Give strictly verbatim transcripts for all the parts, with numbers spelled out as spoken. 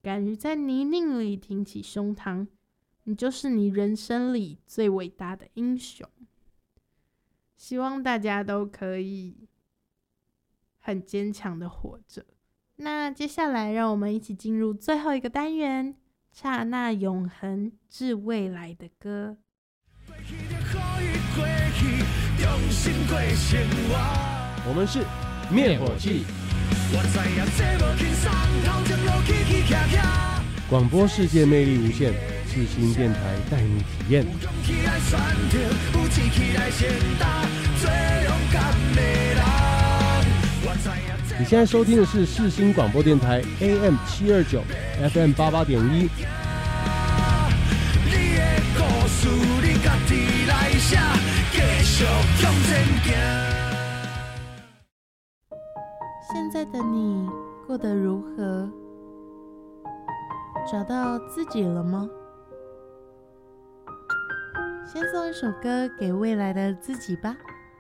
敢于在泥泞里挺起胸膛，你就是你人生里最伟大的英雄。希望大家都可以很坚强的活着。那接下来让我们一起进入最后一个单元，刹那永恒致未来的歌。 我们是灭火器，广播世界魅力无限，世新电台带你体验。你现在收听的是世新广播电台 A M 七二九 F M 八八点一。 现在的你过得如何？找到自己了吗？先送一首歌给未来的自己吧。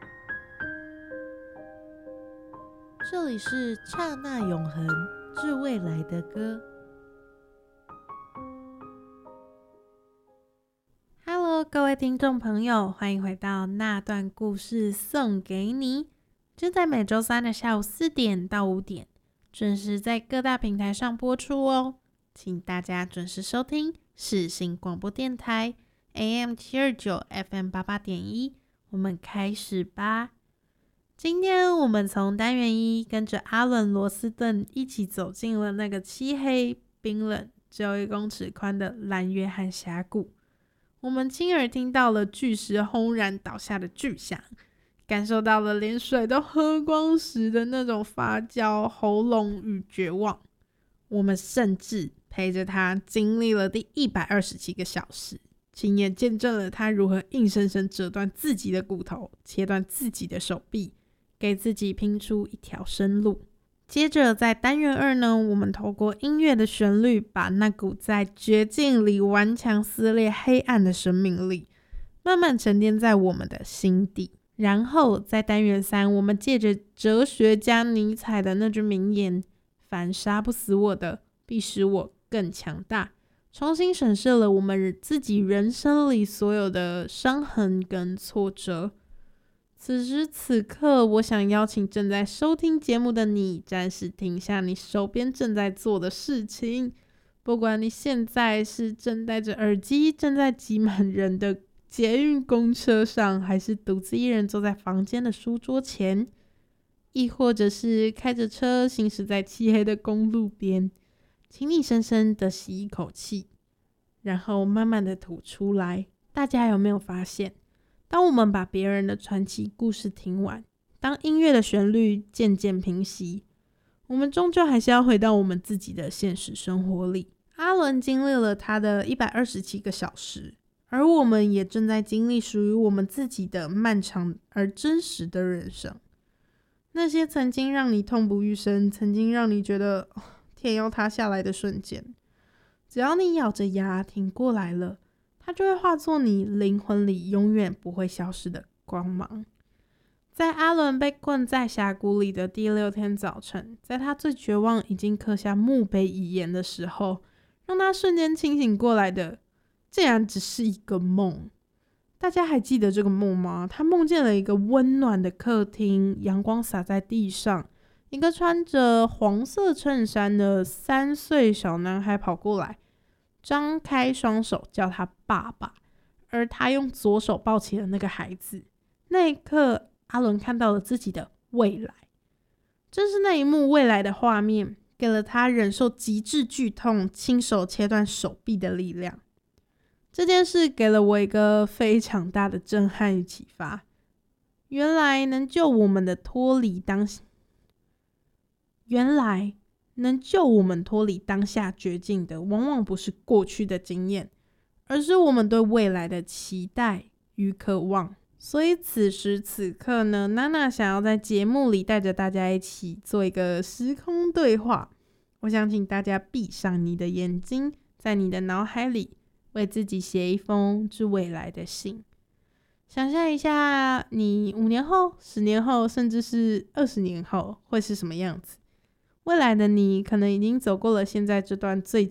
这里是刹那永恒致未来的歌。Hello， 各位听众朋友，欢迎回到那段故事送给你，正在每周三的下午四点到五点，准时在各大平台上播出哦。请大家准时收听世新广播电台 A M 七二九 F M 八八点一，我们开始吧。今天我们从单元一跟着阿伦·罗斯顿一起走进了那个漆黑、冰冷、只有一公尺宽的蓝约翰峡谷。我们亲耳听到了巨石轰然倒下的巨响，感受到了连水都喝光时的那种发焦、喉咙与绝望。我们甚至陪着他经历了第一百二十七个小时，亲眼见证了他如何硬生生折断自己的骨头，切断自己的手臂，给自己拼出一条生路。接着在单元二呢，我们透过音乐的旋律，把那股在绝境里顽强撕裂黑暗的生命力慢慢沉淀在我们的心底。然后在单元三，我们借着哲学家尼采的那句名言，凡杀不死我的，必使我更强大，重新审视了我们自己人生里所有的伤痕跟挫折。此时此刻，我想邀请正在收听节目的你，暂时停下你手边正在做的事情。不管你现在是正戴着耳机，正在挤满人的捷运公车上，还是独自一人坐在房间的书桌前，亦或者是开着车行驶在漆黑的公路边，请你深深的吸一口气，然后慢慢的吐出来。大家有没有发现，当我们把别人的传奇故事听完，当音乐的旋律渐渐平息，我们终究还是要回到我们自己的现实生活里。阿伦经历了他的一百二十七个小时，而我们也正在经历属于我们自己的漫长而真实的人生。那些曾经让你痛不欲生，曾经让你觉得、哦、天要塌下来的瞬间，只要你咬着牙挺过来了，它就会化作你灵魂里永远不会消失的光芒。在阿伦被困在峡谷里的第六天早晨，在他最绝望已经刻下墓碑遗言的时候，让他瞬间清醒过来的竟然只是一个梦。大家还记得这个梦吗？他梦见了一个温暖的客厅，阳光洒在地上，一个穿着黄色衬衫的三岁小男孩跑过来，张开双手叫他爸爸，而他用左手抱起了那个孩子。那一刻，阿伦看到了自己的未来。正是那一幕未来的画面，给了他忍受极致剧痛、亲手切断手臂的力量。这件事给了我一个非常大的震撼与启发。原来能救我们的脱离当原来能救我们脱离当下绝境的，往往不是过去的经验，而是我们对未来的期待与渴望。所以此时此刻呢，娜娜想要在节目里带着大家一起做一个时空对话。我想请大家闭上你的眼睛，在你的脑海里为自己写一封致未来的信。想象一下，你五年后、十年后，甚至是二十年后会是什么样子？未来的你可能已经走过了现在这段最